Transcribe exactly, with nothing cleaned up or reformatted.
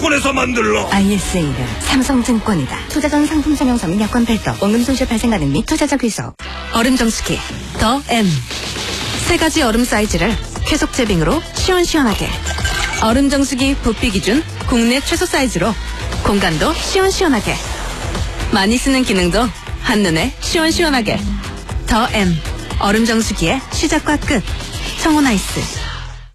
삼성증권에서 만들러. 아이에스에이는 삼성증권이다. 투자 전 상품 설명서 및 약관 발더, 원금 손실 발생 가능 및 투자자 귀속. 얼음 정수기 더 M. 세 가지 얼음 사이즈를 쾌속 제빙으로 시원시원하게. 얼음 정수기 부피 기준 국내 최소 사이즈로 공간도 시원시원하게. 많이 쓰는 기능도 한눈에 시원시원하게. 더 M. 얼음 정수기의 시작과 끝. 청혼 아이스.